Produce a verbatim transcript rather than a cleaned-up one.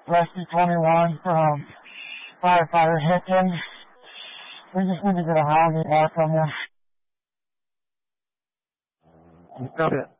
Rescue twenty-one from firefighter Hicken. We just need to get a housing mark on this. Copy it.